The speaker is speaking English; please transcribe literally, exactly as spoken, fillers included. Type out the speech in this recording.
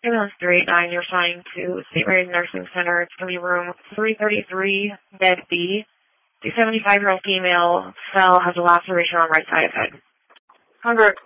Ambulance three eight nine, you're assigned to State Raised Nursing Center. It's going to be room three thirty-three, bed B. The seventy-five-year-old female fell, has a laceration on right side of head. Convert.